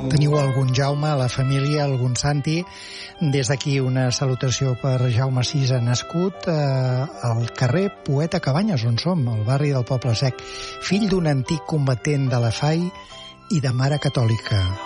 Teniu algun Jaume a la família, algun Santi? Des d'aquí una salutació per Jaume Sisa, nascut al carrer Poeta Cabanyes, on som, al barri del Poble Sec, fill d'un antic combatent de la FAI i de mare catòlica.